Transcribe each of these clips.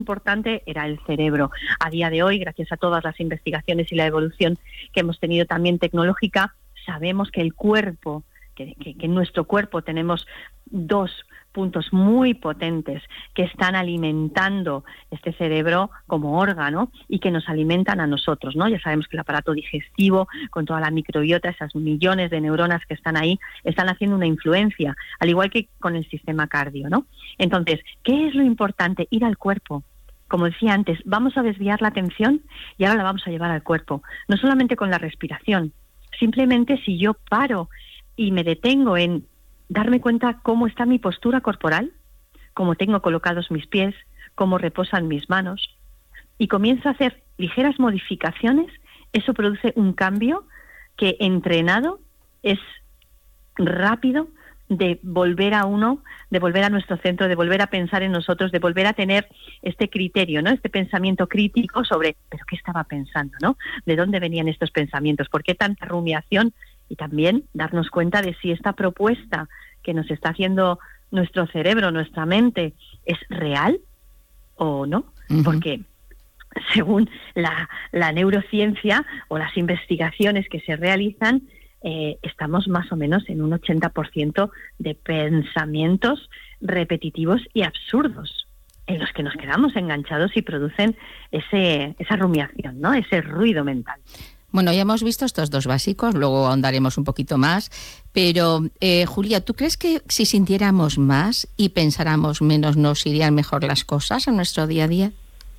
importante era el cerebro. A día de hoy, gracias a todas las investigaciones y la evolución que hemos tenido también tecnológica, sabemos que el cuerpo, que en nuestro cuerpo tenemos dos puntos muy potentes que están alimentando este cerebro como órgano y que nos alimentan a nosotros, ¿no? Ya sabemos que el aparato digestivo, con toda la microbiota, esas millones de neuronas que están ahí, están haciendo una influencia, al igual que con el sistema cardio, ¿no? Entonces, ¿qué es lo importante? Ir al cuerpo. Como decía antes, vamos a desviar la atención y ahora la vamos a llevar al cuerpo. No solamente con la respiración, simplemente si yo paro y me detengo en darme cuenta cómo está mi postura corporal, cómo tengo colocados mis pies, cómo reposan mis manos, y comienzo a hacer ligeras modificaciones, eso produce un cambio que entrenado es rápido de volver a uno, de volver a nuestro centro, de volver a pensar en nosotros, de volver a tener este criterio, ¿no? Este pensamiento crítico sobre, ¿pero qué estaba pensando, no? ¿De dónde venían estos pensamientos? ¿Por qué tanta rumiación? Y también darnos cuenta de si esta propuesta que nos está haciendo nuestro cerebro, nuestra mente, es real o no. Uh-huh. Porque según la neurociencia o las investigaciones que se realizan, estamos más o menos en un 80% de pensamientos repetitivos y absurdos, en los que nos quedamos enganchados y producen esa rumiación, ¿no? Ese ruido mental. Bueno, ya hemos visto estos dos básicos, luego ahondaremos un poquito más, pero Julia, ¿tú crees que si sintiéramos más y pensáramos menos nos irían mejor las cosas en nuestro día a día?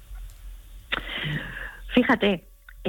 Fíjate,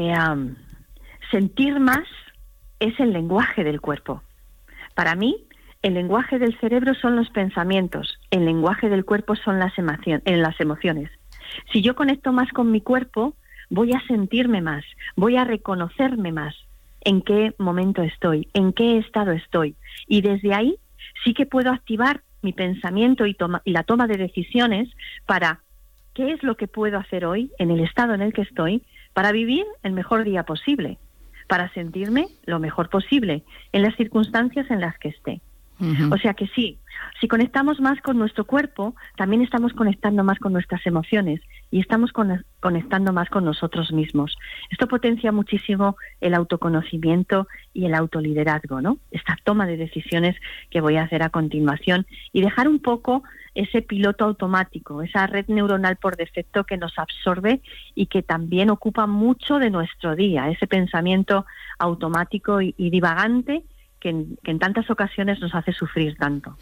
sentir más es el lenguaje del cuerpo. Para mí, el lenguaje del cerebro son los pensamientos, el lenguaje del cuerpo son las emociones. Si yo conecto más con mi cuerpo, voy a sentirme más, voy a reconocerme más en qué momento estoy, en qué estado estoy. Y desde ahí sí que puedo activar mi pensamiento y la toma de decisiones para qué es lo que puedo hacer hoy, en el estado en el que estoy, para vivir el mejor día posible, para sentirme lo mejor posible en las circunstancias en las que esté. Uh-huh. O sea que sí, si conectamos más con nuestro cuerpo, también estamos conectando más con nuestras emociones y estamos conectando más con nosotros mismos. Esto potencia muchísimo el autoconocimiento y el autoliderazgo, ¿no? Esta toma de decisiones que voy a hacer a continuación y dejar un poco ese piloto automático, esa red neuronal por defecto que nos absorbe y que también ocupa mucho de nuestro día, ese pensamiento automático y divagante que en tantas ocasiones nos hace sufrir tanto.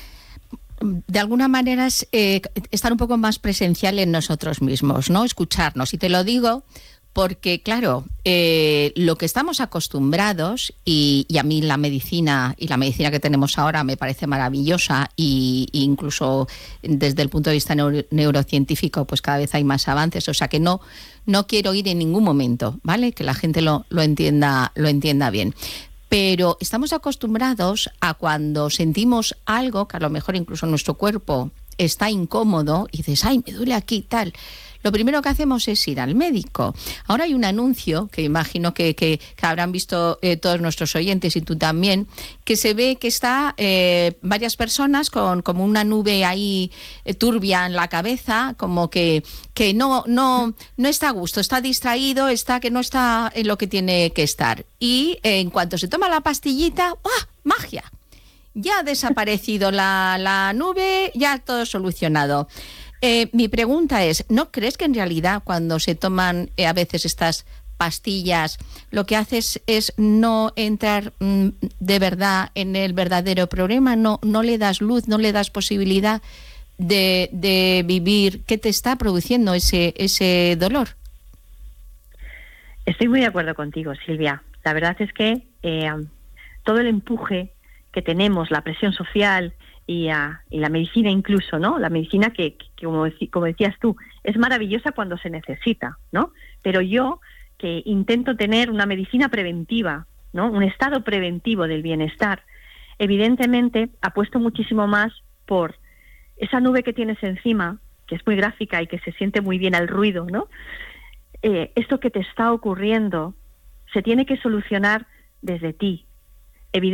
De alguna manera es estar un poco más presencial en nosotros mismos, ¿no? Escucharnos. Y te lo digo porque, claro, lo que estamos acostumbrados, y a mí la medicina que tenemos ahora me parece maravillosa, y incluso desde el punto de vista neurocientífico, pues cada vez hay más avances. O sea que no quiero ir en ningún momento, ¿vale? Que la gente lo entienda bien. Pero estamos acostumbrados a cuando sentimos algo, que a lo mejor incluso nuestro cuerpo está incómodo, y dices, ay, me duele aquí y tal. Lo primero que hacemos es ir al médico. Ahora hay un anuncio que imagino que habrán visto todos nuestros oyentes y tú también, que se ve que está varias personas con como una nube ahí turbia en la cabeza, como que no está a gusto, está distraído, está que no está en lo que tiene que estar. Y en cuanto se toma la pastillita, ¡ah! ¡Magia! Ya ha desaparecido la nube, ya todo solucionado. Mi pregunta es, ¿no crees que en realidad cuando se toman a veces estas pastillas, lo que haces es no entrar de verdad en el verdadero problema? No le das luz, no le das posibilidad de vivir qué te está produciendo ese dolor. Estoy muy de acuerdo contigo, Silvia. La verdad es que todo el empuje que tenemos, la presión social y la medicina incluso, ¿no? La medicina que como decías tú, es maravillosa cuando se necesita, ¿no? Pero yo que intento tener una medicina preventiva, ¿no? Un estado preventivo del bienestar, evidentemente apuesto muchísimo más por esa nube que tienes encima, que es muy gráfica y que se siente muy bien al ruido, ¿no? Esto que te está ocurriendo se tiene que solucionar desde ti.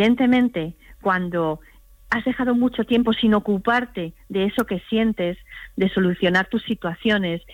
Evidentemente, cuando has dejado mucho tiempo sin ocuparte de eso que sientes, de solucionar tus situaciones,